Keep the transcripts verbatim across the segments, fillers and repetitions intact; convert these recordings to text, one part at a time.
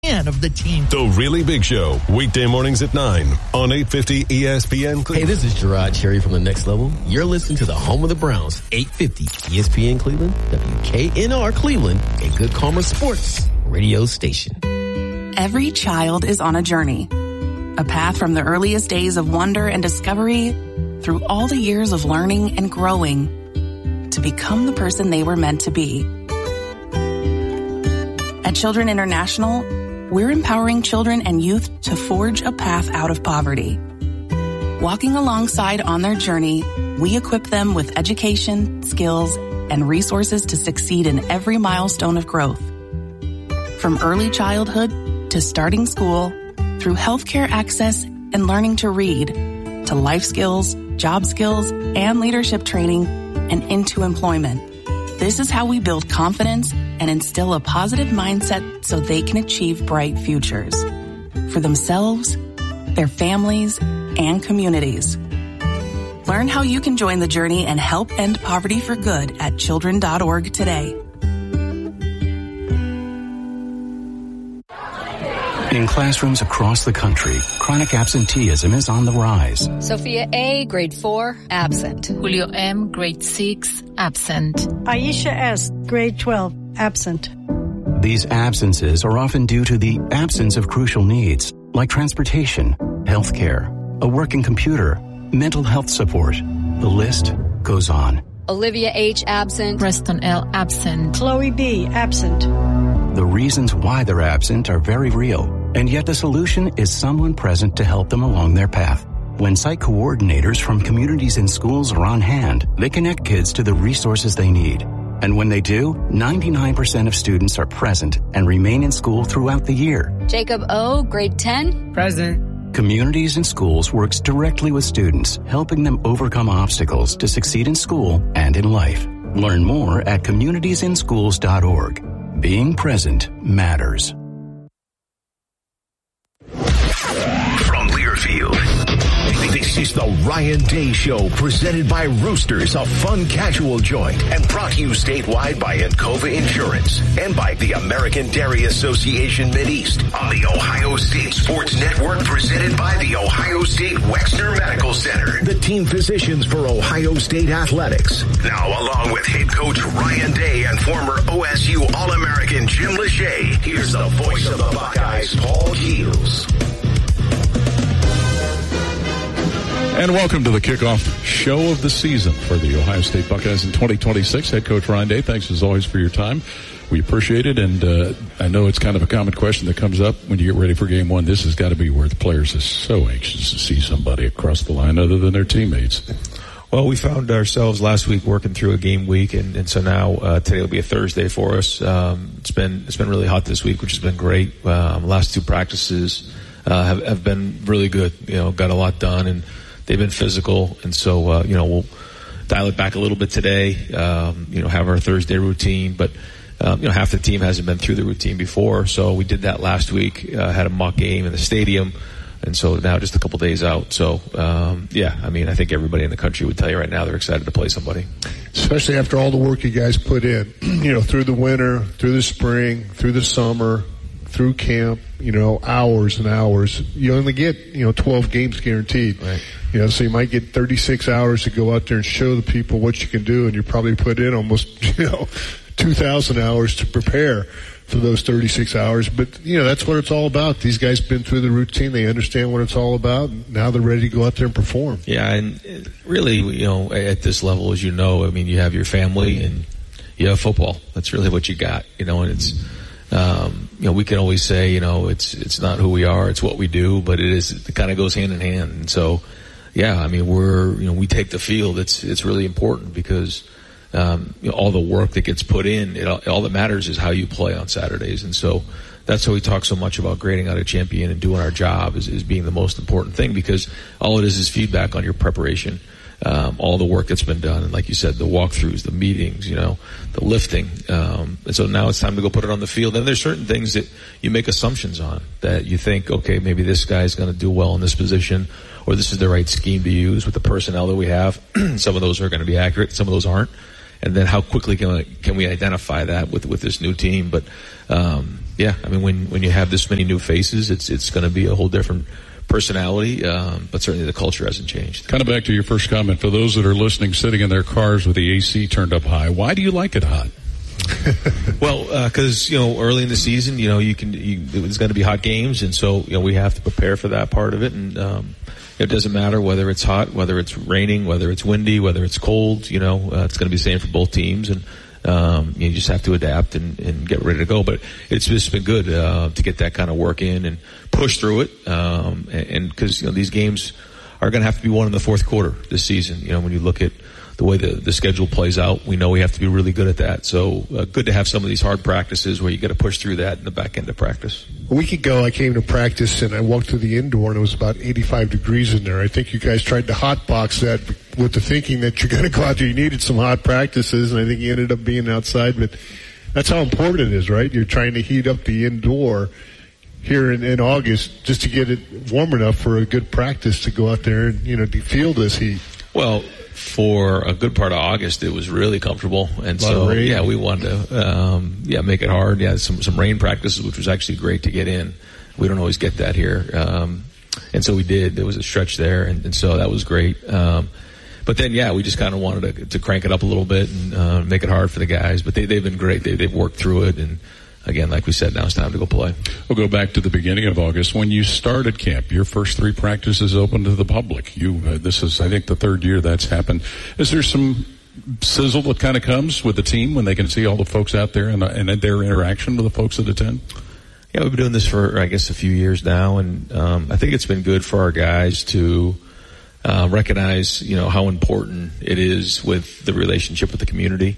of the team. The Really Big Show, weekday mornings at nine on eight fifty E S P N Cleveland. Hey, this is Gerard Cherry from The Next Level. You're listening to the home of the Browns, eight fifty E S P N Cleveland, W K N R Cleveland, a Good Karma Sports radio station. Every child is on a journey, a path from the earliest days of wonder and discovery through all the years of learning and growing to become the person they were meant to be. At Children International, we're empowering children and youth to forge a path out of poverty. Walking alongside on their journey, we equip them with education, skills, and resources to succeed in every milestone of growth. From early childhood to starting school, through healthcare access and learning to read, to life skills, job skills, and leadership training, and into employment. This is how we build confidence and instill a positive mindset so they can achieve bright futures for themselves, their families, and communities. Learn how you can join the journey and help end poverty for good at children dot org today. In classrooms across the country, chronic absenteeism is on the rise. Sophia A., grade four, absent. Julio M., grade six, absent. Aisha S., grade twelve, absent. These absences are often due to the absence of crucial needs, like transportation, health care, a working computer, mental health support. The list goes on. Olivia H., absent. Preston L., absent. Chloe B., absent. The reasons why they're absent are very real, and yet the solution is someone present to help them along their path. When site coordinators from communities and schools are on hand, they connect kids to the resources they need. And when they do, ninety-nine percent of students are present and remain in school throughout the year. Jacob O., grade ten, present. Communities and Schools works directly with students, helping them overcome obstacles to succeed in school and in life. Learn more at communities in schools dot org. Being present matters. From Learfield, this is the Ryan Day Show, presented by Roosters, a fun casual joint, and brought to you statewide by Encova Insurance and by the American Dairy Association Mideast on the Ohio State Sports Network, presented by the Ohio State Wexner Medical Center, the team physicians for Ohio State Athletics. Now, along with head coach Ryan Day and former O S U All-American Jim Lachey, here's the voice of the Buckeyes, Paul Keels. And welcome to the kickoff show of the season for the Ohio State Buckeyes in twenty twenty-six. Head Coach Ryan Day, thanks as always for your time. We appreciate it, and uh, I know it's kind of a common question that comes up when you get ready for game one. This has got to be where the players are so anxious to see somebody across the line other than their teammates. Well, we found ourselves last week working through a game week, and, and so now uh, today will be a Thursday for us. Um, it's been it's been really hot this week, which has been great. Um, last two practices uh, have, have been really good. You know, got a lot done, and they've been physical, and so, uh, you know, we'll dial it back a little bit today, um, you know, have our Thursday routine, but, um, you know, half the team hasn't been through the routine before, so we did that last week, uh, had a mock game in the stadium, and so now just a couple days out. So, um, yeah, I mean, I think everybody in the country would tell you right now they're excited to play somebody. Especially after all the work you guys put in, you know, through the winter, through the spring, through the summer, through camp, you know, hours and hours. You only get, you know, twelve games guaranteed. Right. You know, so you might get thirty-six hours to go out there and show the people what you can do, and you probably put in almost, you know, two thousand hours to prepare for those thirty-six hours. But, you know, that's what it's all about. These guys have been through the routine. They understand what it's all about. And now they're ready to go out there and perform. Yeah, and really, you know, at this level, as you know, I mean, you have your family and you have football. That's really what you got, you know, and it's, Um, you know, we can always say, you know, it's, it's not who we are, it's what we do, but it is, it kind of goes hand in hand. And so, yeah, I mean, we're, you know, we take the field. It's, it's really important because, um, you know, all the work that gets put in, it, all that matters is how you play on Saturdays. And so that's why we talk so much about grading out a champion and doing our job is, is being the most important thing, because all it is is feedback on your preparation. Um, all the work that's been done, and like you said, the walkthroughs, the meetings, you know, the lifting. Um, and so now it's time to go put it on the field. And there's certain things that you make assumptions on that you think, okay, maybe this guy's going to do well in this position, or this is the right scheme to use with the personnel that we have. Some of those are going to be accurate, some of those aren't. And then how quickly can we, can we identify that with, with this new team? But, um, yeah, I mean, when when you have this many new faces, it's it's going to be a whole different personality, um, but certainly the culture hasn't changed. Kind of back to your first comment, for those that are listening, sitting in their cars with the A C turned up high, why do you like it hot? Well, because uh, you know, early in the season, you know, you can you, it's going to be hot games, and so you know we have to prepare for that part of it, and um, it doesn't matter whether it's hot, whether it's raining, whether it's windy, whether it's cold. You know, uh, it's going to be the same for both teams, and um, you just have to adapt and, and get ready to go. But it's just been good uh, to get that kind of work in and push through it, um, and because you know these games are going to have to be won in the fourth quarter this season. You know, when you look at the way the, the schedule plays out, we know we have to be really good at that. So uh, good to have some of these hard practices where you got to push through that in the back end of practice. A week ago, I came to practice and I walked through the indoor and it was about eighty-five degrees in there. I think you guys tried to hot box that with the thinking that you're going to go out there. You needed some hot practices, and I think you ended up being outside. But that's how important it is, right? You're trying to heat up the indoor here in, in August just to get it warm enough for a good practice to go out there and, you know, to feel this heat. Well, for a good part of August, it was really comfortable, and so yeah, we wanted to um, yeah make it hard. Yeah, some some rain practices, which was actually great to get in. We don't always get that here, um, and so we did. There was a stretch there, and, and so that was great. Um, but then yeah, we just kind of wanted to, to crank it up a little bit and uh, make it hard for the guys. But they they've been great. They they've worked through it, and again, like we said, now it's time to go play. We'll go back to the beginning of August. When you started camp, your first three practices open to the public. You, uh, this is, I think, the third year that's happened. Is there some sizzle that kind of comes with the team when they can see all the folks out there and, and their interaction with the folks that attend? Yeah, we've been doing this for, I guess, a few years now, and um, I think it's been good for our guys to uh, recognize, you know, how important it is with the relationship with the community.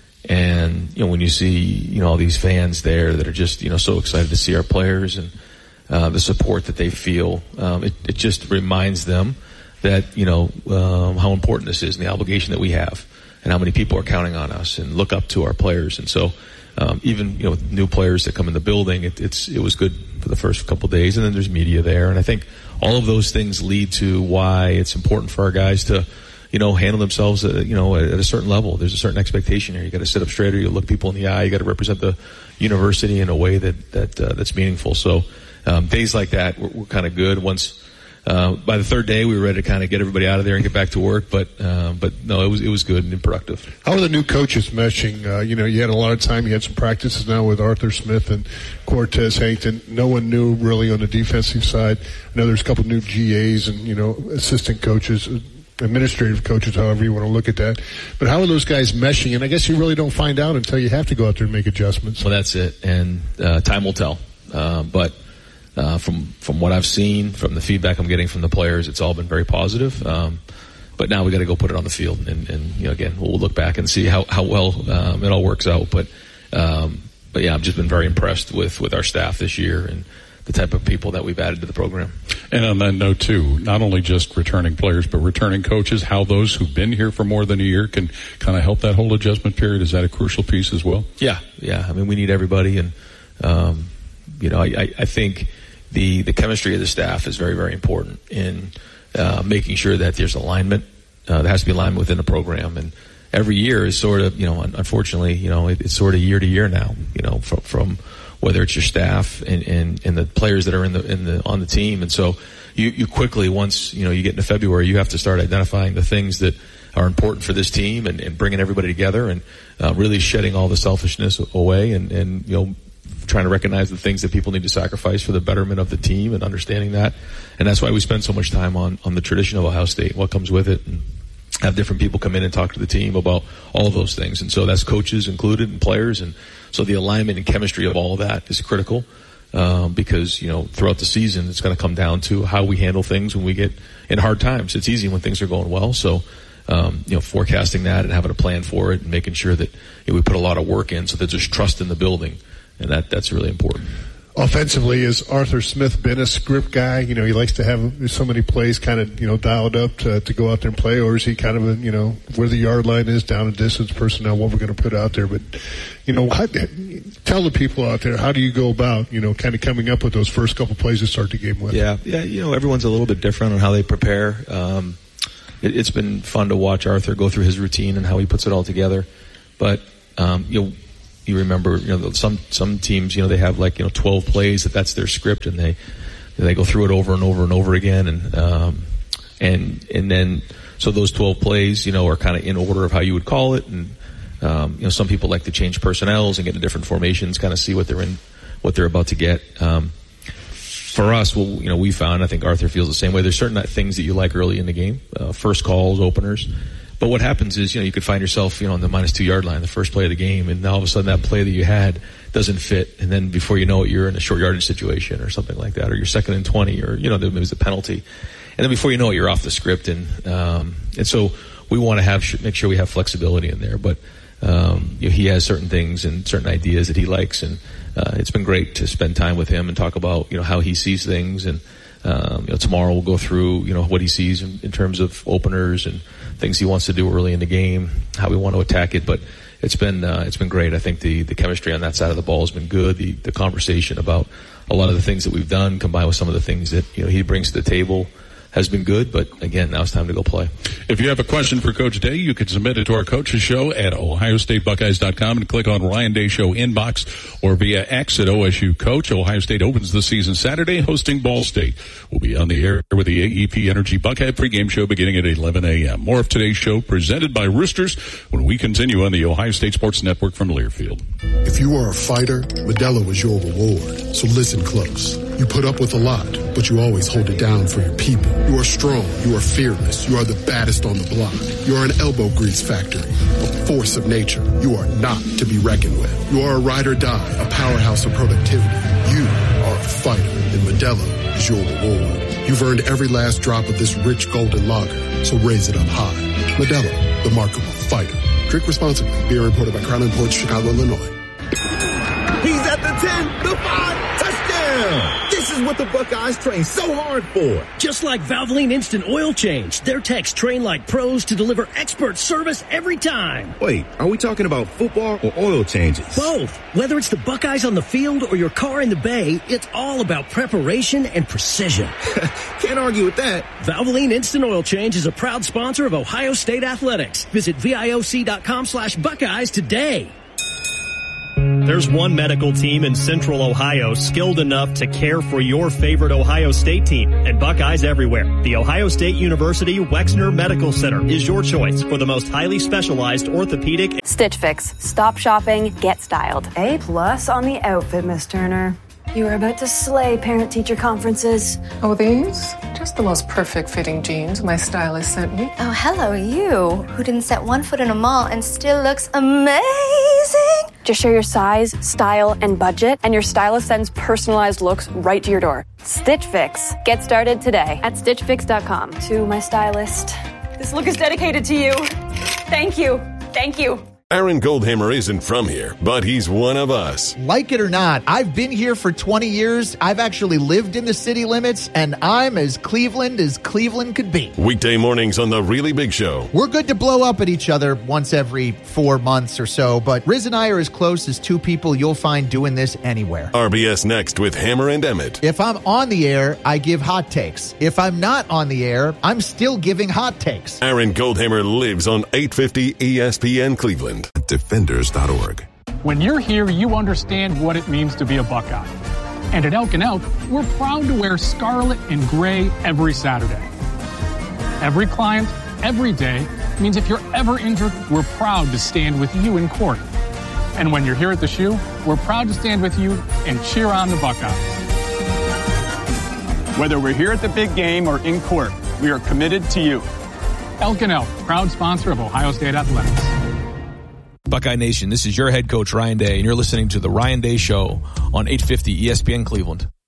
And, you know, when you see, you know, all these fans there that are just, you know, so excited to see our players and uh, the support that they feel, um, it, it just reminds them that, you know, um, how important this is and the obligation that we have and how many people are counting on us and look up to our players. And so um, even, you know, with new players that come in the building, it, it's it was good for the first couple of days, and then there's media there. And I think all of those things lead to why it's important for our guys to, you know, handle themselves, uh, you know, at, at a certain level. There's a certain expectation here. You got to sit up straighter. You look people in the eye. You got to represent the university in a way that that uh, that's meaningful. So um, days like that were, were kind of good. Once uh, by the third day, we were ready to kind of get everybody out of there and get back to work. But uh, but no, it was it was good and productive. How are the new coaches meshing? Uh, you know, you had a lot of time. You had some practices now with Arthur Smith and Cortez Hankton. No one knew really on the defensive side. I know there's a couple new G As and, you know, assistant coaches, administrative coaches, however you want to look at that. But how are those guys meshing? And I guess you really don't find out until you have to go out there and make adjustments. Well, that's it. And uh, time will tell. Uh, but uh, from from what I've seen, from the feedback I'm getting from the players, it's all been very positive. Um, but now we got to go put it on the field. And, and you know, again, we'll look back and see how, how well um, it all works out. But, um, but yeah, I've just been very impressed with, with our staff this year and the type of people that we've added to the program. And on that note, too, not only just returning players, but returning coaches, how those who've been here for more than a year can kind of help that whole adjustment period. Is that a crucial piece as well? Yeah, yeah. I mean, we need everybody. And, um, you know, I, I think the, the chemistry of the staff is very, very important in uh, making sure that there's alignment. Uh, there has to be alignment within the program. And every year is sort of, you know, unfortunately, you know, it, it's sort of year to year now, you know, from, from whether it's your staff and, and, and the players that are in the, in the, on the team. And so you, you quickly, once, you know, you get into February, you have to start identifying the things that are important for this team and, and bringing everybody together and, uh, really shedding all the selfishness away and, and, you know, trying to recognize the things that people need to sacrifice for the betterment of the team and understanding that. And that's why we spend so much time on, on the tradition of Ohio State, what comes with it, and have different people come in and talk to the team about all of those things. And so that's coaches included and players. And so the alignment and chemistry of all of that is critical, um, because, you know, throughout the season, it's going to come down to how we handle things when we get in hard times. It's easy when things are going well. So, um, you know, forecasting that and having a plan for it and making sure that, you know, we put a lot of work in so that there's trust in the building. And that, that's really important. Offensively, has Arthur Smith been a script guy? You know, he likes to have so many plays kind of, you know, dialed up to, to go out there and play, or is he kind of a, you know, where the yard line is, down and distance personnel, what we're going to put out there? But, you know, how, tell the people out there, how do you go about, you know, kind of coming up with those first couple plays to start the game with? Yeah, yeah, you know, everyone's a little bit different on how they prepare. Um, it, it's been fun to watch Arthur go through his routine and how he puts it all together. But, um, you know, you remember, you know, some some teams, you know, they have like, you know, twelve plays that that's their script, and they they go through it over and over and over again, and um, and and then so those twelve plays, you know, are kind of in order of how you would call it, and um, you know, some people like to change personnels and get into different formations, kind of see what they're in, what they're about to get. Um, for us, well, you know, we found, I think Arthur feels the same way. There's certain things that you like early in the game, uh, first calls, openers. But what happens is, you know, you could find yourself, you know, on the minus two yard line, the first play of the game, and now all of a sudden that play that you had doesn't fit, and then before you know it, you're in a short yardage situation or something like that, or you're second and twenty, or, you know, there was a penalty. And then before you know it, you're off the script, and um, and so we want to have make sure we have flexibility in there. But um, you know, he has certain things and certain ideas that he likes, and uh, it's been great to spend time with him and talk about, you know, how he sees things. And um, you know, tomorrow we'll go through, you know, what he sees in, in terms of openers and things he wants to do early in the game, how we want to attack it. But it's been uh, it's been great. I think the the chemistry on that side of the ball has been good. The the conversation about a lot of the things that we've done, combined with some of the things that, you know, he brings to the table, has been good. But again, now it's time to go play. If you have a question for Coach Day, you can submit it to our coaches show at ohio state buckeyes dot com and click on Ryan Day Show inbox, or via X at O S U Coach. Ohio State opens the season Saturday hosting Ball State. We'll be on the air with the A E P Energy Buckeye pregame show beginning at eleven a.m. More of today's show presented by Roosters when we continue on the Ohio State Sports Network from Learfield. If you are a fighter, Modelo is your reward. So listen close. You put up with a lot, but you always hold it down for your people. You are strong. You are fearless. You are the baddest on the block. You are an elbow grease factory, a force of nature. You are not to be reckoned with. You are a ride or die, a powerhouse of productivity. You are a fighter, and Modelo is your reward. You've earned every last drop of this rich golden lager, so raise it up high. Modelo, the mark of a fighter. Drink responsibly. Beer imported by Crown Imports, Chicago, Illinois. He's at the ten, the five, touchdown! This is what the Buckeyes train so hard for. Just like Valvoline Instant Oil Change, their techs train like pros to deliver expert service every time. Wait, are we talking about football or oil changes? Both. Whether it's the Buckeyes on the field or your car in the bay, it's all about preparation and precision. Can't argue with that. Valvoline Instant Oil Change is a proud sponsor of Ohio State Athletics. Visit V I O C dot com slash Buckeyes today. There's one medical team in Central Ohio skilled enough to care for your favorite Ohio State team, and Buckeyes everywhere. The Ohio State University Wexner Medical Center is your choice for the most highly specialized orthopedic. Stitch Fix. Stop shopping, get styled. A plus on the outfit, Miss Turner. You are about to slay parent-teacher conferences. Oh, these? Just the most perfect fitting jeans my stylist sent me. Oh, hello, you, who didn't set one foot in a mall and still looks amazing. Just share your size, style, and budget, and your stylist sends personalized looks right to your door. Stitch Fix. Get started today at stitch fix dot com. To my stylist, this look is dedicated to you. Thank you. Thank you. Aaron Goldhammer isn't from here, but he's one of us. Like it or not, I've been here for twenty years. I've actually lived in the city limits, and I'm as Cleveland as Cleveland could be. Weekday mornings on The Really Big Show. We're good to blow up at each other once every four months or so, but Riz and I are as close as two people you'll find doing this anywhere. R B S Next with Hammer and Emmett. If I'm on the air, I give hot takes. If I'm not on the air, I'm still giving hot takes. Aaron Goldhammer lives on eight fifty E S P N Cleveland. Defenders dot org. When you're here, you understand what it means to be a Buckeye. And at Elk and Elk, we're proud to wear scarlet and gray every Saturday. Every client, every day, means if you're ever injured, we're proud to stand with you in court. And when you're here at the shoe, we're proud to stand with you and cheer on the Buckeyes. Whether we're here at the big game or in court, we are committed to you. Elk and Elk, proud sponsor of Ohio State Athletics. Buckeye Nation, this is your head coach, Ryan Day, and you're listening to The Ryan Day Show on eight fifty E S P N Cleveland.